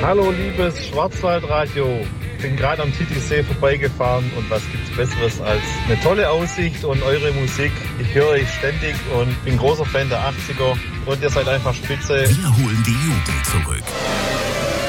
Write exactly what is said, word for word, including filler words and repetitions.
Hallo liebes Schwarzwaldradio. Ich bin gerade am Titisee vorbeigefahren und was gibt's Besseres als eine tolle Aussicht und eure Musik. Ich höre euch ständig und bin großer Fan der achtziger und ihr seid einfach spitze. Wir holen die Jugend zurück.